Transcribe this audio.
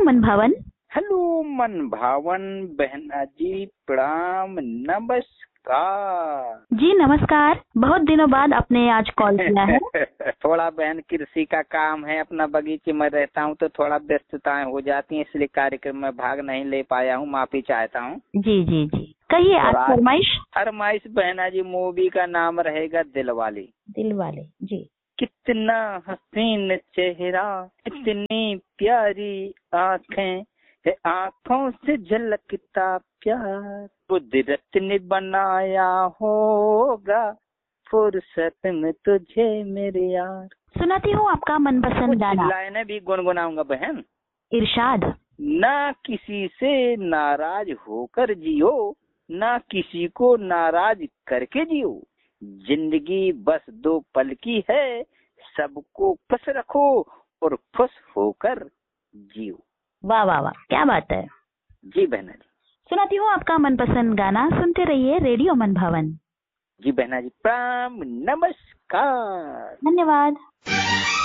मन भावन। हेलो मन भावन बहना जी, प्रणाम नमस्कार। जी नमस्कार, बहुत दिनों बाद आपने आज कॉल किया है। थोड़ा बहन कृषि का काम है, अपना बगीचे में रहता हूँ तो थोड़ा व्यस्तताएं हो जाती हैं, इसलिए कार्यक्रम में भाग नहीं ले पाया हूँ, माफी चाहता हूँ। जी जी जी, कहिए आज फरमाइश। फरमाइश बहना जी, मूवी का नाम रहेगा दिलवाले। दिलवाले जी। कितना हसीन चेहरा, इतनी प्यारी आँखें, आँखों से झलकता प्यार, कुदरत ने बनाया होगा फुर्सत में तुझे मेरे यार। सुनाती हूँ आपका मनपसंद गाना। लाइनें भी गुनगुनाऊंगा बहन। इरशाद। ना किसी से नाराज होकर जियो, ना किसी को नाराज करके जियो, जिंदगी बस 2 पल की है, सबको खुश रखो और खुश होकर जियो। वाह वाह वाह, क्या बात है। जी बहना जी। सुनाती हूँ आपका मनपसंद गाना, सुनते रहिए रेडियो मन भावन। जी बहना जी, प्रणाम नमस्कार। धन्यवाद।